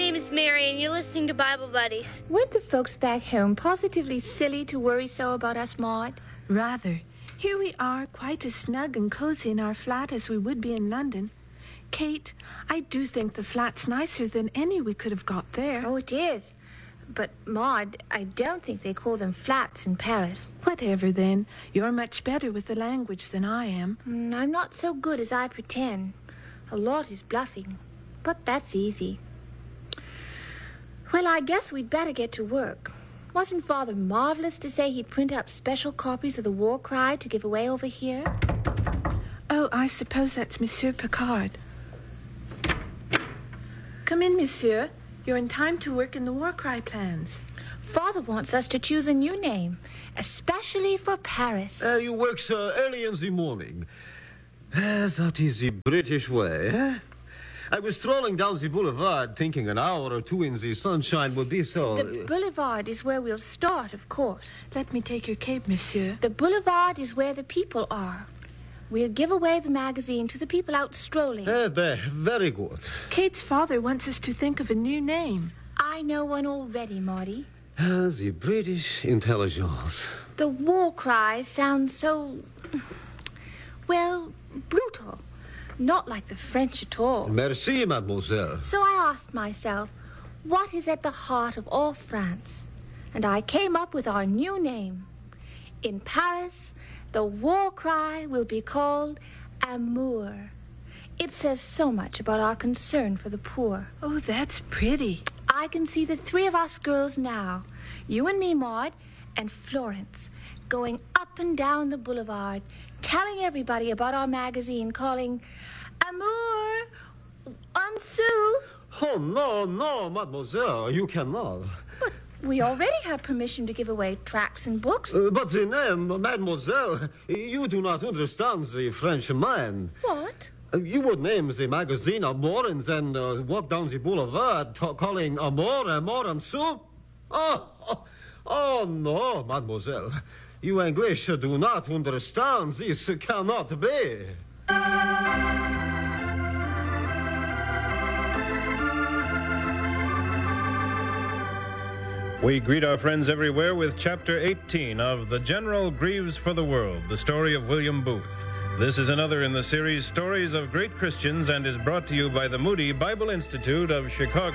name is Mary, and you're listening to Bible Buddies. Weren't the folks back home positively silly to worry so about us, Maud? Rather. Here we are, quite as snug and cozy in our flat as we would be in London. Kate, I do think the flat's nicer than any we could have got there. Oh, it is. But, Maud, I don't think they call them flats in Paris. Whatever, then. You're much better with the language than I am. I'm not so good as I pretend. A lot is bluffing. But that's easy. Well, I guess we'd better get to work. Wasn't Father marvelous to say he'd print up special copies of the War Cry to give away over here? Oh, I suppose that's Monsieur Picard. Come in, Monsieur. You're in time to work in the War Cry plans. Father wants us to choose a new name, especially for Paris. You work so early in the morning. That is the British way, eh? I was strolling down the boulevard thinking an hour or two in the sunshine would be so... The boulevard is where we'll start, of course. Let me take your cape, Monsieur. The boulevard is where the people are. We'll give away the magazine to the people out strolling. Very good. Kate's father wants us to think of a new name. I know one already, Maudie. The British intelligence. The War Cry sounds so... well, brutal. Not like the French at all. Merci, mademoiselle. So I asked myself, what is at the heart of all France? And I came up with our new name. In Paris, the War Cry will be called Amour. It says so much about our concern for the poor. Oh, that's pretty. I can see the three of us girls now, you and me, Maud, and Florence, going up and down the boulevard, telling everybody about our magazine, calling Amour, en dessous. Oh, no, mademoiselle, you cannot. But we already have permission to give away tracts and books. But the name, mademoiselle, you do not understand the French mind. What? You would name the magazine Amour and then walk down the boulevard calling Amour, en dessous? Oh, no, mademoiselle. You English do not understand. This cannot be. We greet our friends everywhere with Chapter 18 of The General Grieves for the World, the story of William Booth. This is another in the series Stories of Great Christians and is brought to you by the Moody Bible Institute of Chicago.